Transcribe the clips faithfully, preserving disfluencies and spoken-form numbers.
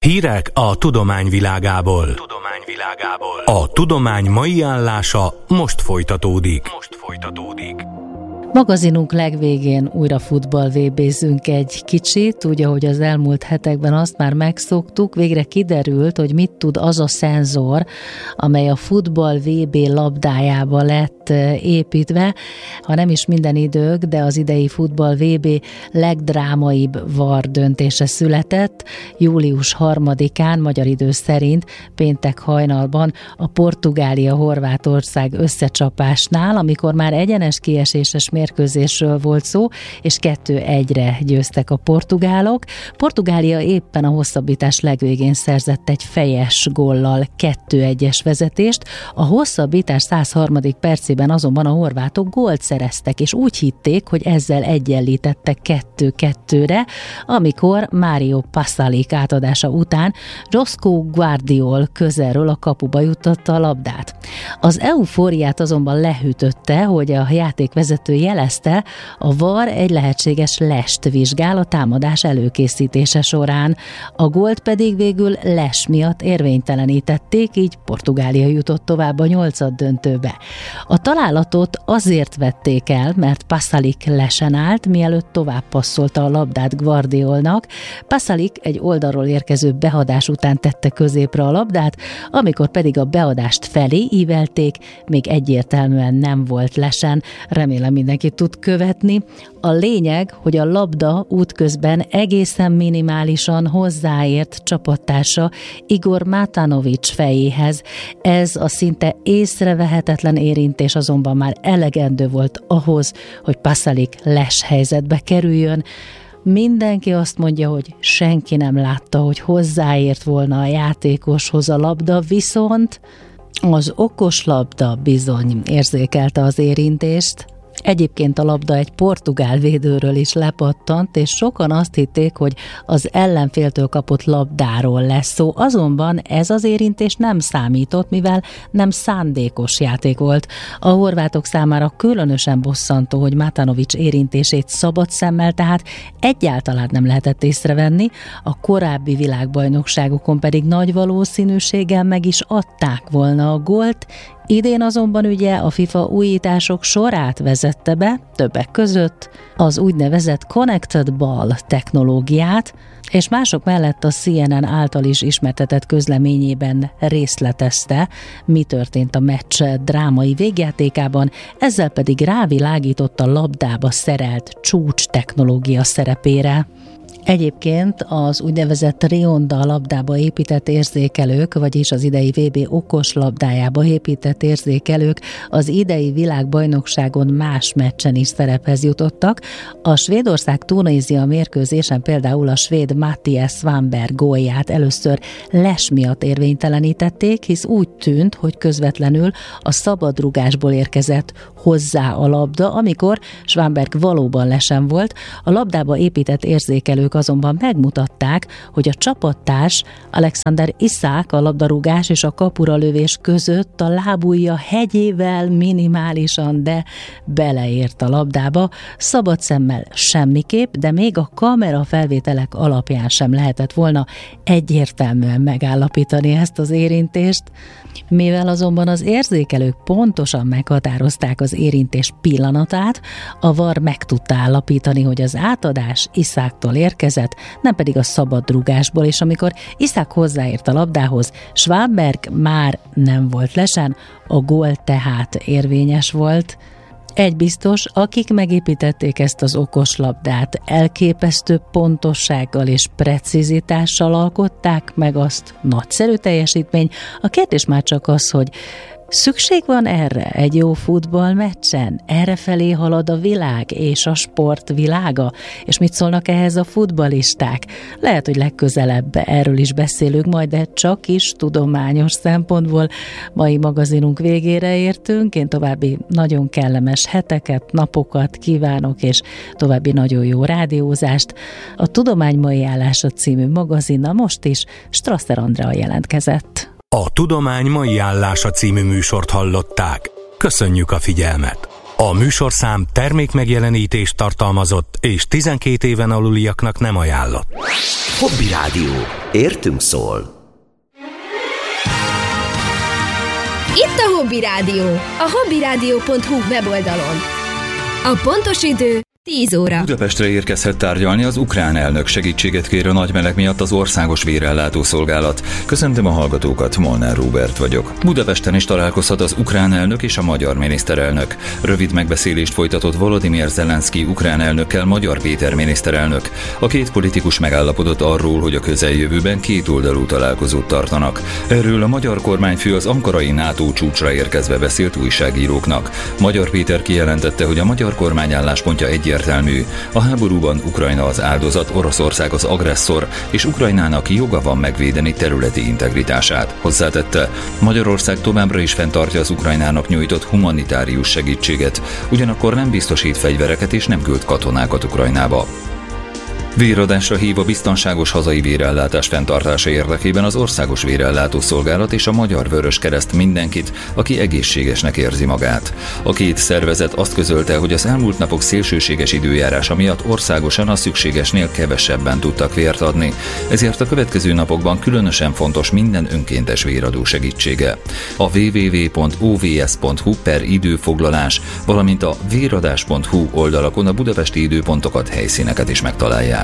Hírek a tudomány világából. Tudomány világából. A tudomány mai állása most folytatódik. Most folytatódik. Magazinunk legvégén újra futball vébézzünk egy kicsit, úgy, ahogy az elmúlt hetekben azt már megszoktuk, végre kiderült, hogy mit tud az a szenzor, amely a futball vé bé labdájába lett építve, ha nem is minden idők, de az idei futball vé bé legdrámaibb VAR döntése született. július harmadikán, magyar idő szerint péntek hajnalban a Portugália-Horvátország összecsapásnál, amikor már egyenes kieséses mérkőzésről volt szó, és kettő egyre győztek a portugálok. Portugália éppen a hosszabbítás legvégén szerzett egy fejes góllal kettő egyes vezetést. A hosszabbítás száz harmadik percében azonban a horvátok gólt szereztek, és úgy hitték, hogy ezzel egyenlítettek kettő kettőre, amikor Mário Pasalic átadása után Josko Guardiol közelről a kapuba juttatta a labdát. Az eufóriát azonban lehűtötte, hogy a játékvezető jelezte, a VAR egy lehetséges lest vizsgál a támadás előkészítése során. A gólt pedig végül les miatt érvénytelenítették, így Portugália jutott tovább a nyolcaddöntőbe. A találatot azért vették el, mert Pasalic lesen állt, mielőtt tovább passzolta a labdát Guardiolnak. Pasalic egy oldalról érkező behadás után tette középre a labdát, amikor pedig a beadást felé ívelték, még egyértelműen nem volt lesen, remélem mindenki tud követni. A lényeg, hogy a labda útközben egészen minimálisan hozzáért csapattársa Igor Matanovic fejéhez. Ez a szinte észrevehetetlen érintés azonban már elegendő volt ahhoz, hogy Pasalic les helyzetbe kerüljön. Mindenki azt mondja, hogy senki nem látta, hogy hozzáért volna a játékoshoz a labda, viszont az okos labda bizony érzékelte az érintést. Egyébként a labda egy portugál védőről is lepattant, és sokan azt hitték, hogy az ellenféltől kapott labdáról lesz szó. Azonban ez az érintés nem számított, mivel nem szándékos játék volt. A horvátok számára különösen bosszantó, hogy Matanovic érintését szabad szemmel, tehát egyáltalán nem lehetett észrevenni, a korábbi világbajnokságokon pedig nagy valószínűséggel meg is adták volna a gólt. Idén azonban ugye a FIFA újítások sorát vezette be, többek között az úgynevezett Connected Ball technológiát, és mások mellett a cé en en által is ismertetett közleményében részletezte, mi történt a meccs drámai végjátékában, ezzel pedig rávilágított a labdába szerelt csúcs technológia szerepére. Egyébként az úgynevezett Rionda labdába épített érzékelők, vagyis az idei vé bé okos labdájába épített érzékelők az idei világbajnokságon más meccsen is szerephez jutottak. A Svédország-Tunézia mérkőzésen például a svéd Mattias Svanberg gólját először les miatt érvénytelenítették, hisz úgy tűnt, hogy közvetlenül a szabadrugásból érkezett hozzá a labda, amikor Svanberg valóban lesen volt. A labdába épített érzékelők azonban megmutatták, hogy a csapattárs Alexander Isak a labdarúgás és a kapura lövés között a lábujja hegyével minimálisan, de beleért a labdába. Szabad szemmel semmiképp, de még a kamera felvételek alapján sem lehetett volna egyértelműen megállapítani ezt az érintést. Mivel azonban az érzékelők pontosan meghatározták az érintés pillanatát, a VAR meg tudta állapítani, hogy az átadás Isaktól érkezett, nem pedig a szabadrugásból, és amikor Isak hozzáért a labdához, Svanberg már nem volt lesen, a gól tehát érvényes volt. Egy biztos, akik megépítették ezt az okos labdát, elképesztő pontossággal és precizitással alkották meg azt, nagyszerű teljesítmény. A kérdés már csak az, hogy szükség van erre egy jó futballmeccsen? Errefelé halad a világ és a sport világa? És mit szólnak ehhez a futballisták? Lehet, hogy legközelebb erről is beszélünk majd, de csak is tudományos szempontból. Mai magazinunk végére értünk. Én további nagyon kellemes heteket, napokat kívánok, és további nagyon jó rádiózást. A Tudomány mai állása című magazinnal most is Strasser Andrea jelentkezett. A Tudomány mai állása című műsort hallották. Köszönjük a figyelmet! A műsorszám termékmegjelenítést tartalmazott és tizenkét éven aluliaknak nem ajánlott. Hobby Rádió. Értünk szól. Itt a Hobby Rádió, a hobbyradio pont hu weboldalon. A pontos idő tíz óra. Budapestre érkezhet tárgyalni az ukrán elnök. Segítséget kér a nagy meleg miatt az Országos Vérellátó Szolgálat. Köszöntöm a hallgatókat, Molnár Róbert vagyok. Budapesten is találkozhat az ukrán elnök és a magyar miniszterelnök. Rövid megbeszélést folytatott Volodymyr Zelenszky ukrán elnökkel Magyar Péter miniszterelnök. A két politikus megállapodott arról, hogy a közeljövőben kétoldalú találkozót tartanak. Erről a magyar kormányfő az ankarai NATO csúcsra érkezve beszélt újságíróknak. Magyar Péter kijelentette, hogy a magyar kormány álláspontja egyértelmű. A háborúban Ukrajna az áldozat, Oroszország az agresszor, és Ukrajnának joga van megvédeni területi integritását. Hozzátette, Magyarország továbbra is fenntartja az Ukrajnának nyújtott humanitárius segítséget, ugyanakkor nem biztosít fegyvereket és nem küld katonákat Ukrajnába. Véradásra hív a biztonságos hazai vérellátás fenntartása érdekében az Országos Vérellátó Szolgálat és a Magyar Vöröskereszt mindenkit, aki egészségesnek érzi magát. A két szervezet azt közölte, hogy az elmúlt napok szélsőséges időjárása miatt országosan a szükségesnél kevesebben tudtak vért adni, ezért a következő napokban különösen fontos minden önkéntes véradó segítsége. A double-u double-u double-u pont o v s pont h u per időfoglalás, valamint a véradás pont h u oldalakon a budapesti időpontokat, helyszíneket is megtalálják.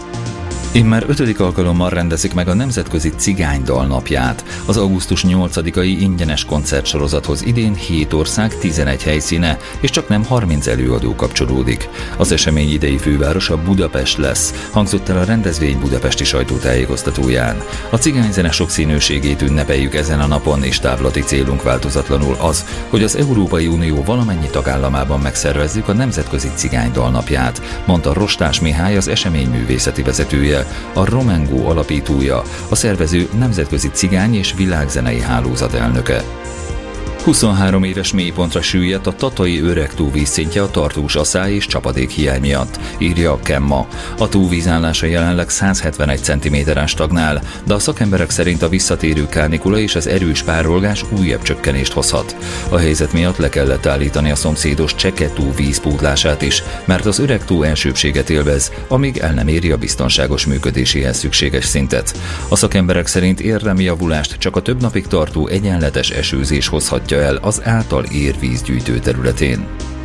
Immár ötödik alkalommal rendezik meg a Nemzetközi Cigánydal napját. Az augusztus nyolcadikai ingyenes koncertsorozathoz idén hét ország, tizenegy helyszíne, és csak nem harminc előadó kapcsolódik. Az esemény idei fővárosa Budapest lesz, hangzott el a rendezvény budapesti sajtótájékoztatóján. A cigányzene sokszínűségét ünnepeljük ezen a napon, és távlati célunk változatlanul az, hogy az Európai Unió valamennyi tagállamában megszervezzük a Nemzetközi Cigánydal napját, mondta Rostás Mihály, az esemény művészeti vezetője, a Romengo alapítója, a szervező Nemzetközi Cigány és Világzenei Hálózat elnöke. huszonhárom éves mélypontra süllyedt a tatai Öregtó vízszintje a tartós asszály és csapadék hiány miatt, írja a Kemma. A tó vízállása jelenleg száz hetvenegy centiméteren stagnál, de a szakemberek szerint a visszatérő kánikula és az erős párolgás újabb csökkenést hozhat. A helyzet miatt le kellett állítani a szomszédos Cseke-tó vízpótlását is, mert az Öregtó elsőbbséget élvez, amíg el nem éri a biztonságos működéséhez szükséges szintet. A szakemberek szerint érdemi javulást csak a több napig tartó egyenletes esőzés hozhatja el az által ér vízgyűjtő területén.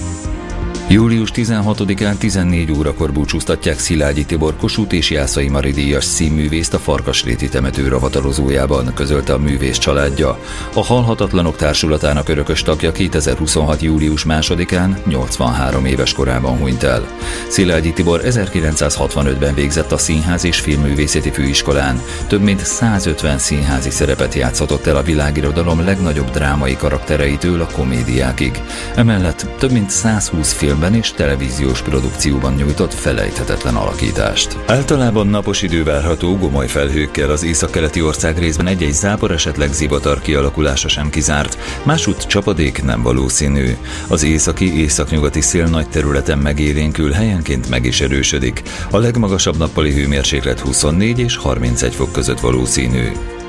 július tizenhatodikán tizennégy órakor búcsúztatják Szilágyi Tibor Kossuth és Jászai Mari díjas színművészt a Farkasréti temető ravatalozójában, közölte a művész családja. A Halhatatlanok Társulatának örökös tagja kétezer-huszonhat. július másodikán nyolcvanhárom éves korában hunyt el. Szilágyi Tibor ezerkilencszázhatvanötben végzett a Színház és Filmművészeti Főiskolán. Több mint százötven színházi szerepet játszhatott el a világirodalom legnagyobb drámai karaktereitől a komédiákig. Emellett több mint százhúsz film és televíziós produkcióban nyújtott felejthetetlen alakítást. Általában napos idő várható, gomoly felhőkkel, az északkeleti ország részben egy-egy zápor, esetleg zivatar kialakulása sem kizárt, másútt csapadék nem valószínű. Az északi északnyugati szél nagy területen megélénkül, helyenként meg is erősödik. A legmagasabb nappali hőmérséklet huszonnégy és harmincegy fok között valószínű.